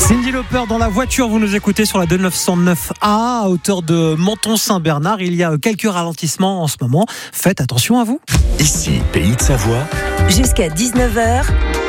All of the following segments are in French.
Cyndi Lauper dans la voiture, vous nous écoutez sur la 2909A à hauteur de Menton-Saint-Bernard. Il y a quelques ralentissements en ce moment. Faites attention à vous. Ici, Pays de Savoie. Jusqu'à 19h.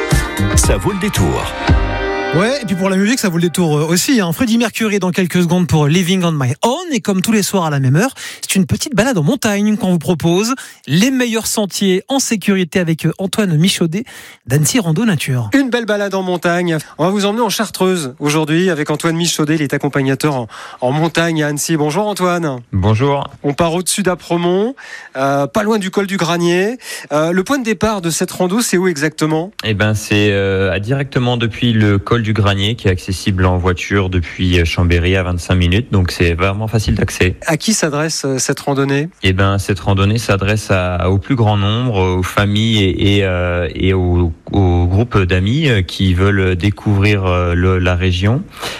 Ça vaut le détour. Ouais, et puis pour la musique, ça vaut le détour aussi. Freddie Mercury dans quelques secondes pour Living on My Own. Et comme tous les soirs à la même heure, c'est une petite balade en montagne qu'on vous propose. Les meilleurs sentiers en sécurité avec Antoine Michaudet d'Annecy Rando Nature. Une belle balade en montagne. On va vous emmener en Chartreuse aujourd'hui avec Antoine Michaudet. Il est accompagnateur en montagne à Annecy. Bonjour Antoine. Bonjour. On part au-dessus d'Apremont, pas loin du col du Granier. Le point de départ de cette rando, c'est où exactement ? C'est directement depuis le col du Granier qui est accessible en voiture depuis Chambéry à 25 minutes. Donc c'est vraiment facile d'accès. À qui s'adresse cette randonnée ? Cette randonnée s'adresse au plus grand nombre, aux familles et aux groupes d'amis qui veulent découvrir la région.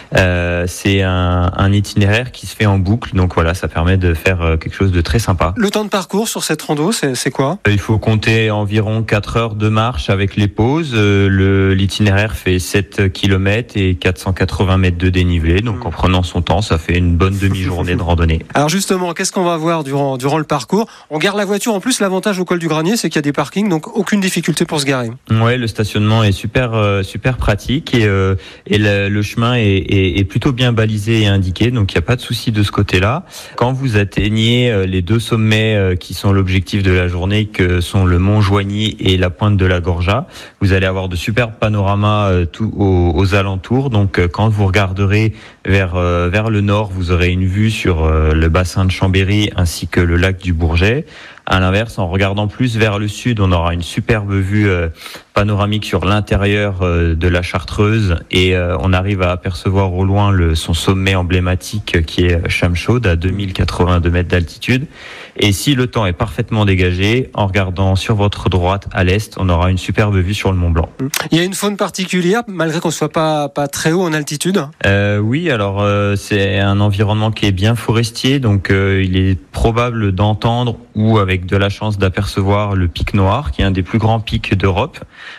C'est un itinéraire qui se fait en boucle. Donc voilà, ça permet de faire quelque chose de très sympa. Le temps de parcours sur cette rando, c'est quoi ? Il faut compter environ 4 heures de marche avec les pauses. L'itinéraire fait 7 km et 480 mètres de dénivelé. Donc en prenant son temps, ça fait une bonne demi-journée de randonnée. Alors justement, qu'est-ce qu'on va voir durant le parcours ? On gare la voiture. En plus, l'avantage au col du Granier, c'est qu'il y a des parkings, donc aucune difficulté pour se garer. Ouais, le stationnement est super pratique et le chemin est plutôt bien balisé et indiqué, donc il n'y a pas de souci de ce côté-là. Quand vous atteignez les deux sommets qui sont l'objectif de la journée, que sont le Mont Joigny et la pointe de la Gorja, vous allez avoir de superbes panoramas aux alentours. Donc quand vous regarderez vers le nord, vous aurez une vue sur le bassin de Chambéry ainsi que le lac du Bourget. À l'inverse, en regardant plus vers le sud, on aura une superbe vue panoramique sur l'intérieur de la Chartreuse et on arrive à apercevoir au loin son sommet emblématique qui est Chamchaude à 2082 mètres d'altitude. Et si le temps est parfaitement dégagé, en regardant sur votre droite à l'est, on aura une superbe vue sur le Mont Blanc. Il y a une faune particulière malgré qu'on ne soit pas très haut en altitude ? Oui, alors c'est un environnement qui est bien forestier, donc il est probable d'entendre ou avec de la chance d'apercevoir le pic noir, qui est un des plus grands pics d'Europe.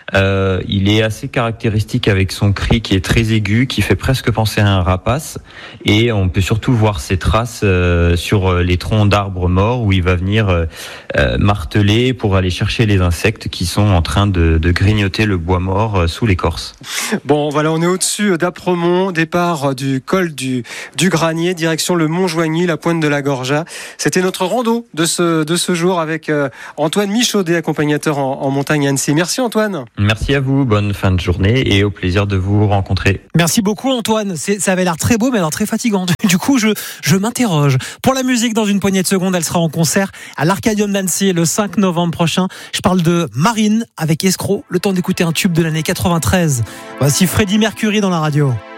Il est assez caractéristique avec son cri qui est très aigu, qui fait presque penser à un rapace. Et on peut surtout voir ses traces sur les troncs d'arbres morts où il va venir marteler pour aller chercher les insectes qui sont en train de grignoter le bois mort sous l'écorce. Bon, voilà, on est au-dessus d'Apremont, départ du col du Granier, direction le Mont Joigny, la pointe de la Gorja. C'était notre rando de ce jour avec Antoine Michaudet, accompagnateur en montagne à Annecy. Merci Antoine. Merci à vous, bonne fin de journée et au plaisir de vous rencontrer. Merci beaucoup Antoine, ça avait l'air très beau mais alors très fatigant. Du coup je m'interroge. Pour la musique, dans une poignée de secondes, elle sera en concert à l'Arcadium d'Annecy le 5 novembre prochain. Je parle de Marine avec Escroc, le temps d'écouter un tube de l'année 93. Voici Freddie Mercury dans la radio.